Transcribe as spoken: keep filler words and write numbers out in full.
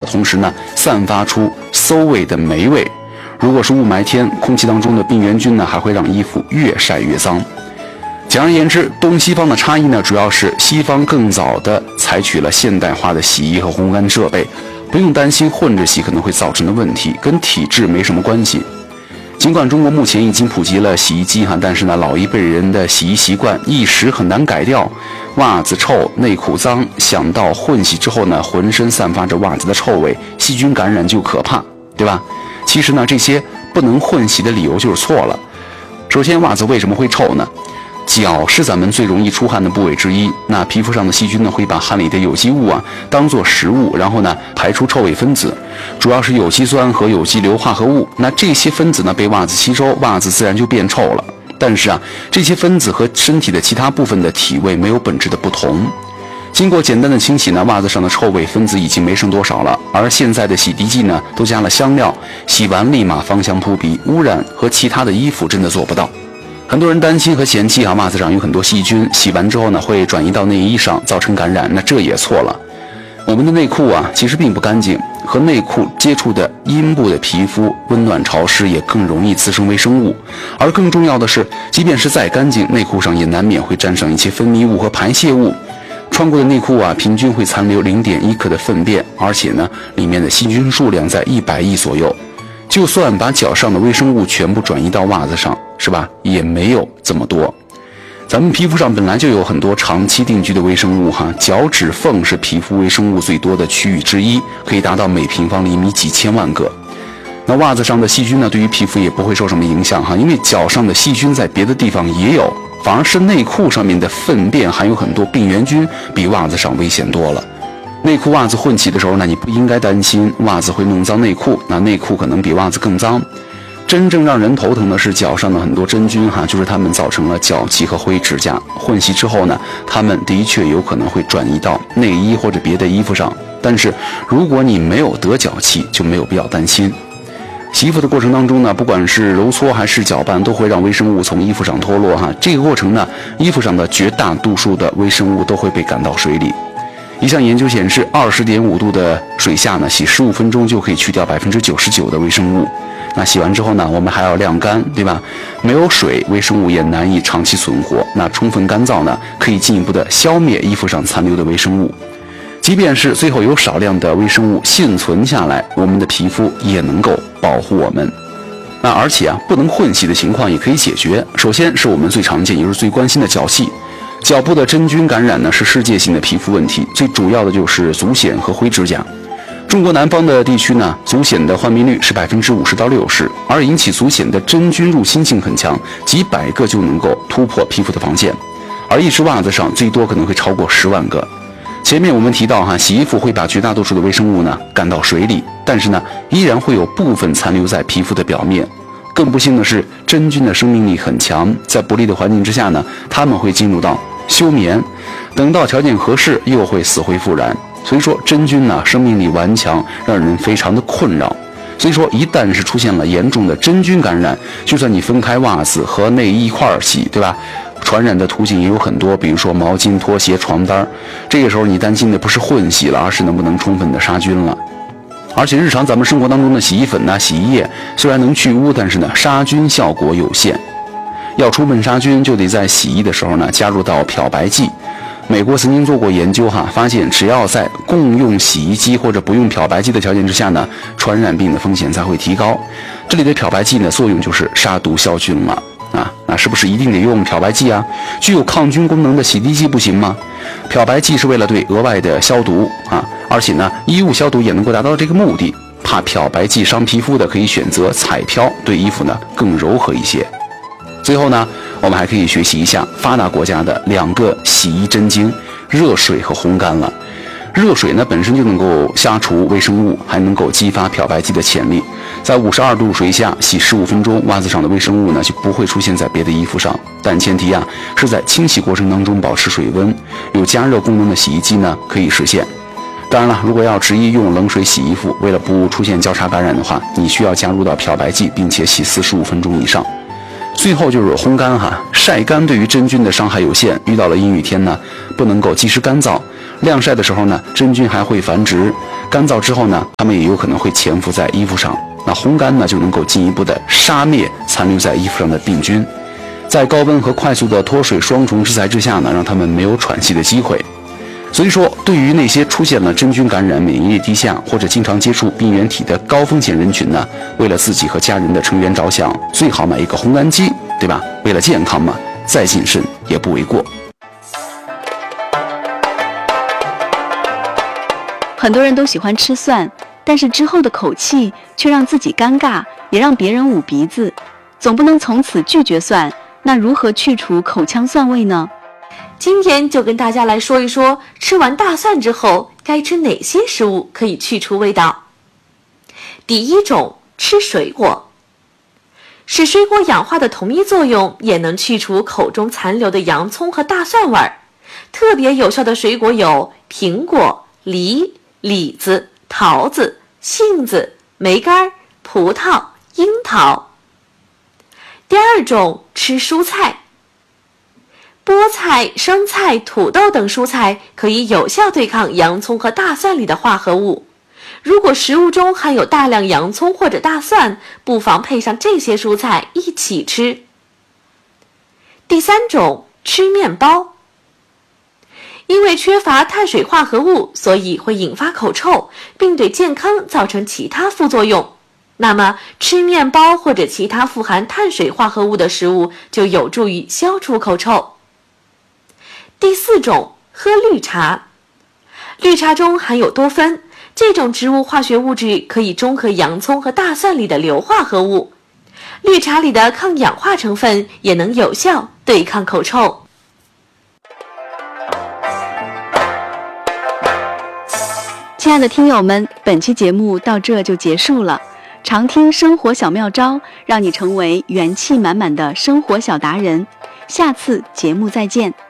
同时呢散发出馊味的霉味。如果是雾霾天，空气当中的病原菌呢还会让衣服越晒越脏。简而言之，东西方的差异呢，主要是西方更早的采取了现代化的洗衣和烘干设备，不用担心混着洗可能会造成的问题，跟体质没什么关系。尽管中国目前已经普及了洗衣机哈，但是呢，老一辈人的洗衣习惯一时很难改掉。袜子臭，内裤脏，想到混洗之后呢，浑身散发着袜子的臭味，细菌感染就可怕，对吧？其实呢，这些不能混洗的理由就是错了。首先，袜子为什么会臭呢？脚是咱们最容易出汗的部位之一，那皮肤上的细菌呢，会把汗里的有机物啊当做食物，然后呢排出臭味分子，主要是有机酸和有机硫化合物。那这些分子呢被袜子吸收，袜子自然就变臭了。但是啊，这些分子和身体的其他部分的体味没有本质的不同。经过简单的清洗呢，袜子上的臭味分子已经没剩多少了。而现在的洗涤剂呢，都加了香料，洗完立马芳香扑鼻，污染和其他的衣服真的做不到。很多人担心和嫌弃啊，袜子上有很多细菌，洗完之后呢会转移到内衣上，造成感染。那这也错了。我们的内裤啊，其实并不干净，和内裤接触的阴部的皮肤温暖潮湿，也更容易滋生微生物。而更重要的是，即便是再干净，内裤上也难免会沾上一些分泌物和排泄物。穿过的内裤啊，平均会残留 零点一 克的粪便，而且呢，里面的细菌数量在一百亿左右。就算把脚上的微生物全部转移到袜子上，是吧？也没有这么多。咱们皮肤上本来就有很多长期定居的微生物哈，脚趾缝是皮肤微生物最多的区域之一，可以达到每平方厘米几千万个。那袜子上的细菌呢，对于皮肤也不会受什么影响哈，因为脚上的细菌在别的地方也有，反而是内裤上面的粪便含有很多病原菌，比袜子上危险多了。内裤袜子混洗的时候呢，你不应该担心袜子会弄脏内裤，那内裤可能比袜子更脏。真正让人头疼的是脚上的很多真菌哈，就是它们造成了脚气和灰指甲。混洗之后呢，它们的确有可能会转移到内衣或者别的衣服上，但是如果你没有得脚气，就没有必要担心。洗衣服的过程当中呢，不管是揉搓还是搅拌，都会让微生物从衣服上脱落哈。这个过程呢，衣服上的绝大多数的微生物都会被赶到水里。一项研究显示， 二十点五度的水下呢，洗十五分钟就可以去掉百分之九十九的微生物。那洗完之后呢，我们还要晾干，对吧？没有水，微生物也难以长期存活。那充分干燥呢，可以进一步的消灭衣服上残留的微生物。即便是最后有少量的微生物幸存下来，我们的皮肤也能够保护我们。那而且啊，不能混洗的情况也可以解决。首先是我们最常见也是最关心的脚气。脚部的真菌感染呢，是世界性的皮肤问题，最主要的就是足癣和灰指甲。中国南方的地区呢，足癣的患病率是百分之五十到六十，而引起足癣的真菌入侵性很强，几百个就能够突破皮肤的防线，而一只袜子上最多可能会超过十万个。前面我们提到哈，洗衣服会把绝大多数的微生物呢赶到水里，但是呢，依然会有部分残留在皮肤的表面。更不幸的是，真菌的生命力很强，在不利的环境之下呢，它们会进入到休眠，等到条件合适，又会死灰复燃。所以说，真菌呢生命力顽强，让人非常的困扰。所以说，一旦是出现了严重的真菌感染，就算你分开袜子和内衣一块儿洗，对吧？传染的途径也有很多，比如说毛巾、拖鞋、床单。这个时候你担心的不是混洗了，而是能不能充分的杀菌了。而且日常咱们生活当中的洗衣粉呐、洗衣液虽然能去污，但是呢，杀菌效果有限。要充分杀菌，就得在洗衣的时候呢加入到漂白剂。美国曾经做过研究哈，发现只要在共用洗衣机或者不用漂白剂的条件之下呢，传染病的风险才会提高。这里的漂白剂呢，作用就是杀毒消菌了啊。那是不是一定得用漂白剂啊？具有抗菌功能的洗涤剂不行吗？漂白剂是为了对额外的消毒啊，而且呢，衣物消毒也能够达到这个目的。怕漂白剂伤皮肤的，可以选择彩漂，对衣服呢更柔和一些。最后呢，我们还可以学习一下发达国家的两个洗衣真经：热水和烘干了。热水呢本身就能够杀除微生物，还能够激发漂白剂的潜力。在五十二度水下洗十五分钟，袜子上的微生物呢就不会出现在别的衣服上。但前提啊是在清洗过程当中保持水温，有加热功能的洗衣机呢可以实现。当然了，如果要执意用冷水洗衣服，为了不出现交叉感染的话，你需要加入到漂白剂，并且洗四十五分钟以上。最后就是烘干哈，晒干对于真菌的伤害有限，遇到了阴雨天呢，不能够及时干燥。晾晒的时候呢，真菌还会繁殖， 干燥之后呢，它们也有可能会潜伏在衣服上。那烘干呢，就能够进一步的杀灭残留在衣服上的病菌，在高温和快速的脱水双重制裁之下呢，让它们没有喘息的机会。所以说，对于那些出现了真菌感染、免疫力低下或者经常接触病原体的高风险人群呢，为了自己和家人的成员着想，最好买一个烘干机，对吧？为了健康嘛，再谨慎也不为过。 很多人都喜欢吃蒜，但是之后的口气却让自己尴尬，也让别人捂鼻子。总不能从此拒绝蒜，那如何去除口腔蒜味呢？ 今天就跟大家来说一说，吃完大蒜之后该吃哪些食物可以去除味道。第一种，吃水果。使水果氧化的同一作用，也能去除口中残留的洋葱和大蒜味儿。特别有效的水果有苹果、梨、李子、桃子、杏子、梅干、葡萄、樱桃。第二种，吃蔬菜。菠菜、生菜、土豆等蔬菜可以有效对抗洋葱和大蒜里的化合物。如果食物中含有大量洋葱或者大蒜，不妨配上这些蔬菜一起吃。第三种，吃面包。因为缺乏碳水化合物，所以会引发口臭，并对健康造成其他副作用。那么，吃面包或者其他富含碳水化合物的食物就有助于消除口臭。第四种，喝绿茶。绿茶中含有多酚，这种植物化学物质可以中和洋葱和大蒜里的硫化合物。绿茶里的抗氧化成分也能有效对抗口臭。 亲爱的听友们，本期节目到这就结束了。常听生活小妙招，让你成为元气满满的生活小达人。下次节目再见。